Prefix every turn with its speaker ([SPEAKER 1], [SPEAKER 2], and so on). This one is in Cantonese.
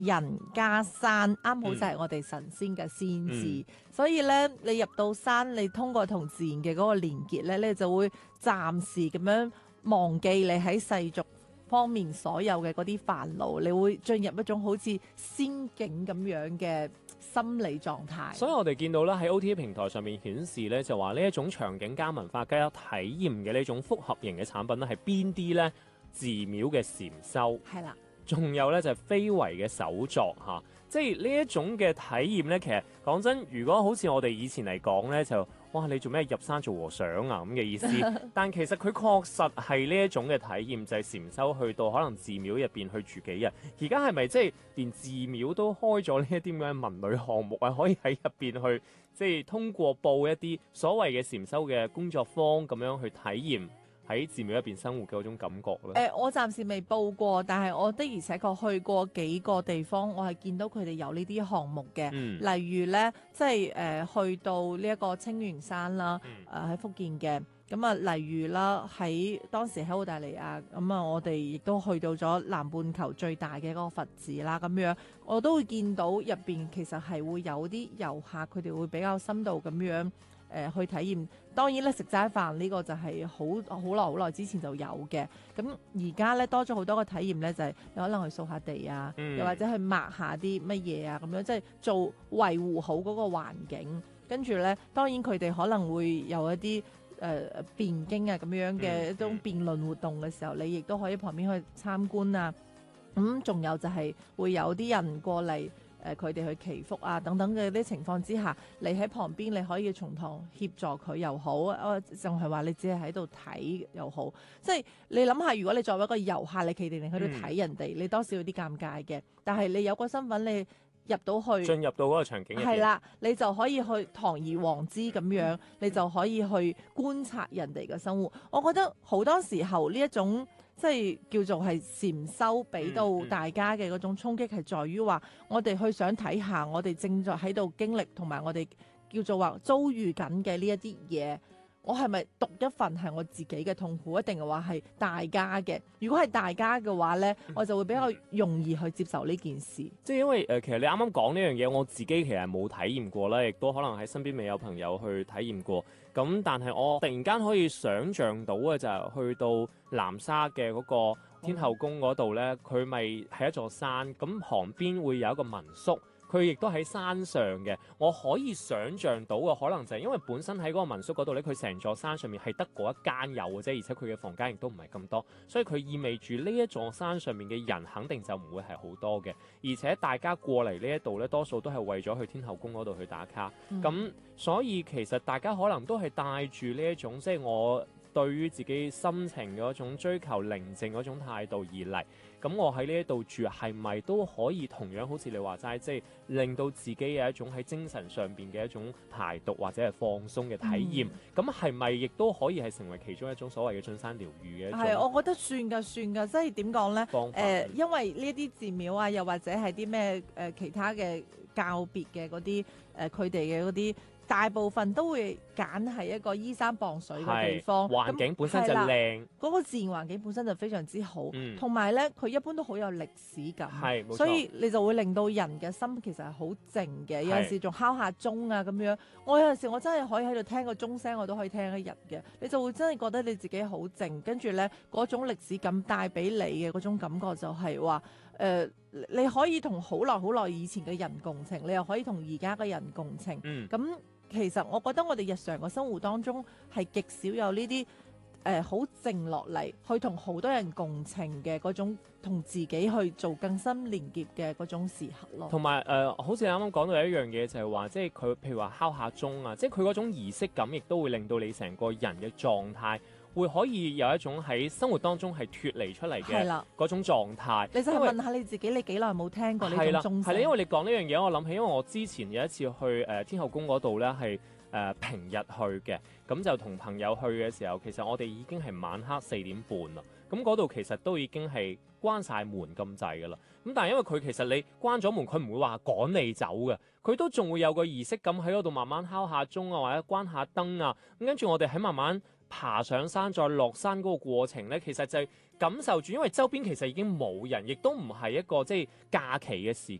[SPEAKER 1] 人加山，啱好就係我哋神仙嘅仙字，所以咧你入到山，你通過同自然嘅嗰個連結咧，你就會暫時咁樣忘記你喺世俗方面所有嘅嗰啲煩惱，你會進入一種好似仙境咁樣嘅心理狀態。
[SPEAKER 2] 所以我哋見到啦，喺 OTA 平台上面顯示咧，就話呢一種場景加文化加體驗嘅呢種複合型嘅產品咧，係邊啲咧？寺廟嘅禪修
[SPEAKER 1] 係啦。
[SPEAKER 2] 仲有咧就係非遺嘅手作嚇，即係呢一種嘅體驗咧。其實講真，如果好似我哋以前嚟講咧，就哇你做咩入山做和尚啊咁嘅意思。但其實佢確實係呢一種嘅體驗，就係禪修去到可能寺廟入邊去住幾日。而家係咪即係連寺廟都開咗呢一啲咁嘅文旅項目啊？可以喺入邊去即係通過報一啲所謂嘅禪修嘅工作坊咁樣去體驗喺寺廟入邊生活嘅嗰種感覺咧。
[SPEAKER 1] 我暫時未報過，但係我的而且確去過幾個地方，我係見到佢哋有呢啲項目嘅。例如咧，即係去到呢一個青元山啦，喺福建嘅。咁啊，例如啦，喺當時喺澳大利亞，咁啊，我哋亦都去到咗南半球最大嘅嗰個佛寺啦，咁樣我都會見到入邊其實係會有啲遊客，佢哋會比較深度咁樣去體驗。當然咧，食齋飯呢個就係好耐之前就有嘅。咁而家咧多咗好多個體驗咧，就係你可能去掃下地啊，又或者去抹下啲乜嘢啊，咁樣即係做維護好嗰個環境。跟住咧，當然佢哋可能會有一啲辯經啊咁樣嘅一種辯論活動嘅時候，你亦都可以旁邊去參觀啊。仲有就係會有啲人過嚟。佢哋去祈福啊等等嘅啲情況之下，你喺旁邊你可以從旁協助佢又好，仲係話你只係喺度睇又好，即係你諗下，如果你作為一個遊客，你企定定喺度睇人哋，你多少有啲尷尬嘅。但係你有個身份，你入到去
[SPEAKER 2] 進入到嗰個場景入邊，
[SPEAKER 1] 係啦，你就可以去堂而皇之咁樣，你就可以去觀察人哋嘅生活。我覺得好多時候呢一種即係叫做係禪修俾到大家嘅嗰種衝擊，係在於話我哋去想睇下我哋正在喺度經歷同埋我哋叫做話遭遇緊嘅呢一啲嘢，我係咪獨一份係我自己嘅痛苦，一定係話係大家嘅？如果係大家嘅話呢，我就會比較容易去接受呢件事。
[SPEAKER 2] 即係因為其實你啱啱講呢樣嘢，我自己其實冇體驗過啦，亦都可能喺身邊未有朋友去體驗過。咁但係我突然間可以想像到嘅就係去到南沙嘅嗰個天后宮嗰度呢，佢咪係一座山，咁旁邊會有一個民宿。佢亦都喺山上嘅，我可以想像到嘅可能就係因為本身喺嗰個民宿嗰度咧，佢成座山上面係得嗰一間有嘅啫，而且佢嘅房間亦都唔係咁多，所以佢意味住呢一座山上面嘅人肯定就唔會係好多嘅，而且大家過嚟呢一度咧，多數都係為咗去天后宮嗰度去打卡，咁所以其實大家可能都係帶住呢一種即係我對於自己心情嘅一種追求寧靜嗰種態度而嚟。咁我喺呢一度住係咪都可以同樣好似你話齋，即係令到自己有一種喺精神上邊嘅一種排毒或者係放鬆嘅體驗？咁係咪亦都可以係成為其中一種所謂嘅進山療愈嘅一種？
[SPEAKER 1] 係，我覺得算㗎，即係點講呢？因為呢啲寺廟啊，又或者係啲咩其他嘅教別嘅嗰啲佢哋嘅嗰啲。大部分都會揀係一個依山傍水嘅地方，
[SPEAKER 2] 環境本身就靚，
[SPEAKER 1] 嗰個自然環境本身就非常之好，同埋咧佢一般都好有歷史感，所以你就會令到人嘅心其實係好靜嘅。有陣時仲敲下鐘啊咁樣，我有陣時我真係可以喺度聽個鐘聲，我都可以聽一日嘅。你就會真係覺得你自己好靜，跟住咧嗰種歷史感帶俾你嘅嗰種感覺就係話你可以同好耐以前嘅人共情，你又可以同而家嘅人共情，咁。其實我覺得我哋日常嘅生活當中係極少有呢啲好靜落嚟，去同好多人共情嘅嗰種，同自己去做更深連結嘅嗰種時刻咯。
[SPEAKER 2] 同埋好似你啱啱講到有一樣嘢就係話，即係佢譬如話敲下鐘啊，即係佢嗰種儀式感，亦都會令到你成個人嘅狀態會可以有一種喺生活當中係脫離出嚟嘅嗰種狀態。
[SPEAKER 1] 你就問下你自己，你幾耐冇聽過呢種鐘聲？
[SPEAKER 2] 係啦，因為你講呢樣嘢，我諗起，因為我之前有一次去天后宮嗰度咧，係平日去嘅，咁就同朋友去嘅時候，其實我哋已經係晚黑4點半啦。咁嗰度其實都已經係關晒門咁滯噶啦。咁但係因為佢其實你關咗門，佢唔會話趕你走嘅，佢都仲會有個儀式感喺嗰度慢慢敲下鐘啊，或者關下燈啊。咁跟住我哋喺慢慢爬上山再落山嗰個過程咧，其實就係感受住，因為周邊其實已經冇人，亦都唔係一個即係假期嘅時